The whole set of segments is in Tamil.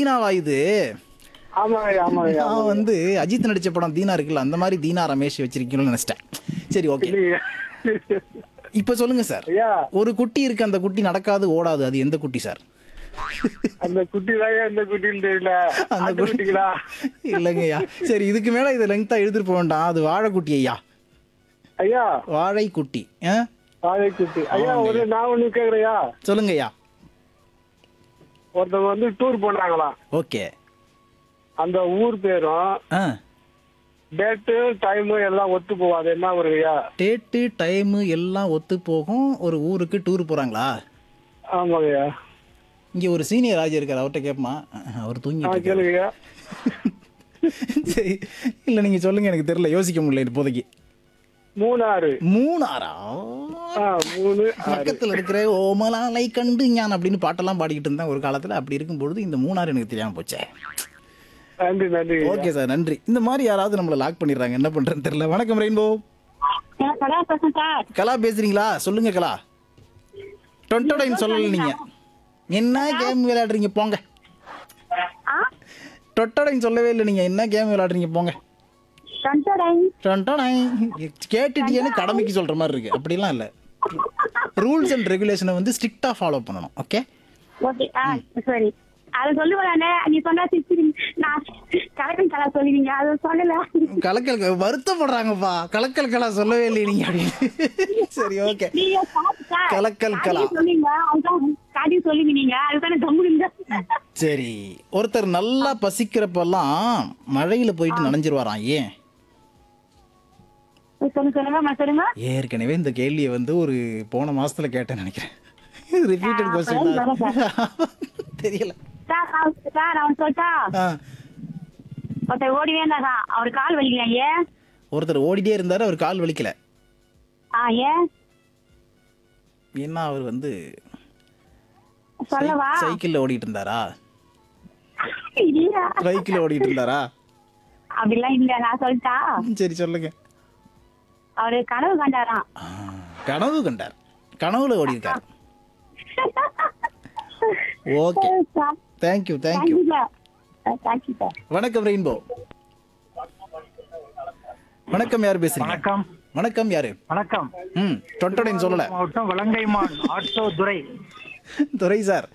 தீனாவா இது? ஆமாங்க ஆமாங்க நான் ஆமாங்க. வந்து அஜித் நடிச்ச படம் தீனா இருக்குல்ல, அந்த மாதிரி தீனா ரமேஷ் வச்சிருக்கீங்கன்னு நினைச்சிட்டேன். சரி, ஓகே. இல்லையே. இப்ப சொல்லுங்க சார். ஐயா ஒரு குட்டி இருக்கு, அந்த குட்டி நடக்காது ஓடாது, அது எந்த குட்டி சார்? அந்த குட்டி தாங்க எந்த குட்டின்னு தெரியல. அந்த ஆட்டு குட்டிங்களா? இல்லைங்கய்யா. சரி, இதுக்கு மேல இதை லெங்க்தா எடுத்துட்டு போக வேண்டாம். அது வாழைக்குட்டி ஐயா, ஐயா வாழைக்குட்டி. வாழைக்குட்டி. ஐயா ஆமாங்க ஒரு ஐயா. நான் ஒண்ணு கேக்குறையா. சொல்லுங்க ஐயா. ஒருத்தவங்க வந்து டூர் போனாங்களாம். ஓகே. அந்த ஊர் பேரும் ஆ டேட்டு டைமு எல்லாம் ஒத்து போவாது. என்ன வருங்கய்யா? டேட்டு டைமு எல்லாம் ஒத்து போகும். ஒரு ஊருக்கு டூர் போறாங்களா? ஆமாங்கய்யா. இங்க ஒரு சீனியர் ராஜா இருக்காரு, அவர்கிட்ட கேட்பமா. அவர் தூங்கிட்டு இருக்காரு. கேளுங்கய்யா. சரி, இல்ல நீங்க சொல்லுங்க, எனக்கு தெரியல, யோசிக்க முடியல இப்போதைக்கு. மூணாறு. மூணாரா? 3 6. பக்கத்துல இருக்கிற ஓமலாலை கண்டு ஞான் அப்படின்னு பாட்டெல்லாம் பாடிக்கிட்டு இருந்தேன் ஒரு காலத்துல. அப்படி இருக்கும்பொழுது இந்த மூணாறு எனக்கு தெரியாம போச்சே. நன்றி நன்றி. ஓகே சார், நன்றி. இந்த மாதிரி யாராவது நம்மள லாக் பண்ணிடுறாங்க, என்ன பண்றேன்னு தெரியல. வணக்கம் ரெயின்போ. கலா பேசுறீங்களா? சொல்லுங்க கலா. டொன்டோடைன் சொல்லல நீங்க. என்ன கேம் விளையாடுறீங்க போங்க. டொட்டோடைன் சொல்லவே இல்லை நீங்க. என்ன கேம் விளையாடுறீங்க போங்க. டொன்டோடைன் கேட்டுட்டீங்கன்னு கடமைக்கு சொல்ற மாதிரி இருக்கு. அப்படிலாம் இல்லை. ரூல்ஸ் அண்ட் ரெகுலேஷனை வந்து ஸ்ட்ரிக்டா ஃபாலோ பண்ணணும். ஓகே சரி, அதை சொல்லுவானே நீ சொன்னா நான் கலக்கல் கலா சொல்லுவீங்க, அதை சொல்லல. கலக்கல் வருத்தப்படுறாங்கப்பா. கலக்கல் கலா சொல்லவே இல்லை நீங்க அப்படின்னு. சரி, ஓகே. கலக்கல் கலா சொல்லுவீங்க, அதுதான் காட்டி சொல்லுவீங்க நீங்க, அதுதானே கம்முங்க. சரி, ஒருத்தர் நல்லா பசிக்கிறப்பெல்லாம் மழையில போயிட்டு நனைஞ்சிருவாராம். ஏன்? சொல்லுங்க சொல்லுங்க. ஏற்கனவே இந்த கேள்வியை வந்து ஒரு போன மாசத்துல கேட்டேன்னு நினைக்கிறேன். ரிப்பீட்டட் கொஸ்டின் தெரியல. சார் அவன் சொல்லிட்டா, ஒருத்தர் ஓடிவே இருந்தா அவர் கால் வலிக்கலையா? ஏன்? ஒருத்தர் ஓடிட்டே இருந்தாரு, அவர் கால் வலிக்கல. ஏன்? ஏன்னா அவர் வந்து சொல்லவா? சைக்கிள்ல ஓடிட்டு இருந்தாரா? இல்ல பைக்ல ஓடிட்டு இருந்தாரா? அப்படிலாம் இல்ல, நான் சொல்லிட்டா. சரி சொல்லுங்க. அவரு கனவு கண்டாராம். கனவு கண்டார். கனவுல ஓடி இருக்கார். Okay, thank you thank you. வணக்கம் ரெயின்போ. வணக்கம், யார் பேசுறீங்க? வணக்கம். வணக்கம், யாரு? வணக்கம். டொன்டோடைன் சொல்லல. மாவட்டம் வலங்கைமான் ஆட்டோ துரை. துரை சார்,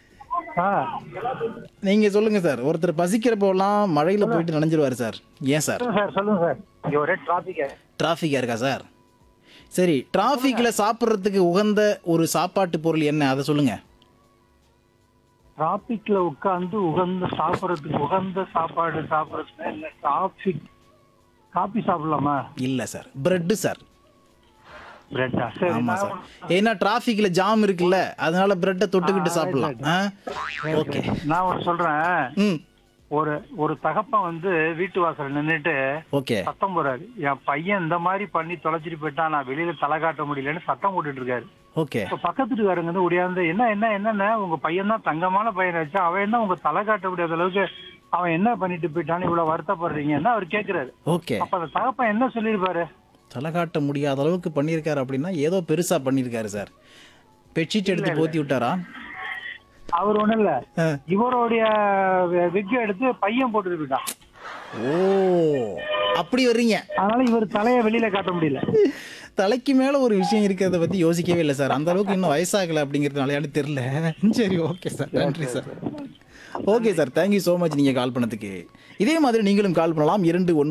நீங்க சொல்லுங்க சார். ஒருத்தர் பசிக்கிறப்போலாம் மழையில போயிட்டு நனைஞ்சிருவாரு சார். ஏன் சார்? சார் சொல்லுங்க சார். இங்க ஒரே டிராஃபிக்கா இருக்கா சார்? சரி, டிராஃபிக்ல சாப்பிட்றதுக்கு உகந்த ஒரு சாப்பாட்டு பொருள் என்ன, அதை சொல்லுங்க. டிராபிக்ல உட்கார்ந்து சாப்பிடறதுக்கு உகந்த சாப்பாடு சாப்பிடறதுக்கு இல்ல காபி சாப்பிடலாமா? இல்ல சார், பிரெட் சார். பிரெட்டா? சரி. ஆமா சார், ஏன்னா டிராஃபிக்ல ஜாம் இருக்குல்ல, அதனால பிரெட்டை தொட்டுக்கிட்டு சாப்பிடலாம். ஓகே, நான் ஒன்று சொல்றேன். ஒரு ஒரு தகப்பன் வந்து வீட்டு வாசல் நின்றுட்டு ஓகே சத்தம் போறாரு, என் பையன் இந்த மாதிரி பண்ணி தொலைச்சிட்டு போயிட்டான், நான் வெளியில தலை காட்ட முடியலன்னு சத்தம் போட்டுட்டு இருக்காரு. ஓகே, இப்ப பக்கத்து வீட்டுக்காரங்க வந்து ஒடியாந்து என்னென்ன உங்க பையன் தான் தங்கமான பையன் வச்சா, அவன் என்ன உங்க தலை காட்ட முடியாத அளவுக்கு அவன் என்ன பண்ணிட்டு போயிட்டான்னு இவ்வளவு வருத்தப்படுறீங்கன்னா அவர் கேட்கிறாரு. ஓகே, அப்ப அந்த தகப்பன் என்ன சொல்லிருப்பாரு? தலை காட்ட முடியாத அளவுக்கு பண்ணியிருக்காரு அப்படின்னா ஏதோ பெருசா பண்ணியிருக்காரு சார். பெட்ஷீட் எடுத்து போத்தி விட்டாரா? அவர் ஒண்ணு இல்ல, இவருடைய விக்க எடுத்து பையன் போட்டு போயிட்டான். ஓ, அப்படி வர்றீங்க. அதனால இவர் தலைய வெளியில காட்ட முடியல. தலைக்கு மேல ஒரு விஷயம் இருக்கிறத பத்தி யோசிக்கவே இல்லை சார். அந்த அளவுக்கு இன்னும் வயசாகல அப்படிங்கிறதுனால தெரியல. சரி, ஓகே சார், நன்றி sir. Okay sir, thank you so much நீங்கள் கால் பண்ணதுக்கு. இதே மாதிரி நீங்களும் கால் பண்ணலாம்.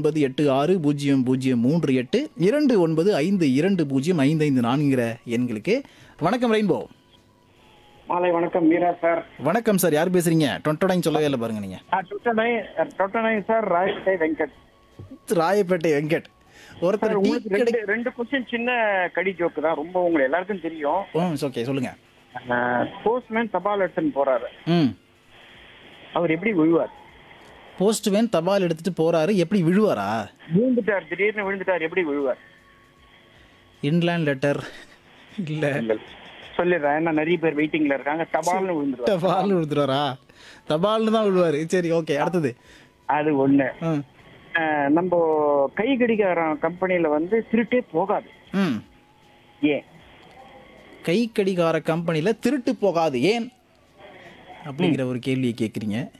29860038 2952205554 எண்களுக்கு. வணக்கம் ரெயின்போ. மாலை வணக்கம் மீரா சார். வணக்கம் சார், யார் பேசுறீங்க? டொன்டோடைன் சொல்லவே இல்லை பாருங்க நீங்க. டொட்டோடைன் சார், ராயப்பேட்டை வெங்கட். ராயப்பேட்டை வெங்கட். ஒருத்தர் ரெண்டு கொஸ்டின், சின்ன கடி ஜோக்கு தான், ரொம்ப உங்களுக்கு எல்லாருக்கும் தெரியும். ஓகே, சொல்லுங்க. போஸ்ட்மேன் தபால் எடுத்துன்னு போறாரு, அவர் எப்படி விழுவார்? போஸ்ட்மேன் தபால் எடுத்துட்டு போறாரு, எப்படி விழுவாரா? விழுந்துட்டார், திடீர்னு விழுந்துட்டார், எப்படி விழுவார்? இன்லேண்ட் லெட்டர் இல்ல சொல்லிடுறேன், ஏன்னா நிறைய பேர் வெயிட்டிங்ல இருக்காங்க. தபால்னு விழுந்துருவார். தபால்னு விழுந்துருவாரா? தபால்னு தான் விழுவாரு. சரி, ஓகே, அடுத்தது. அது ஒண்ணு. நம்ம கை கடிகார கம்பெனில வந்து திருட்டே போகாது. ஏன்? கை கடிகார கம்பெனில திருட்டு போகாது ஏன் அப்படிங்கிற ஒரு கேள்வியை கேக்குறீங்க.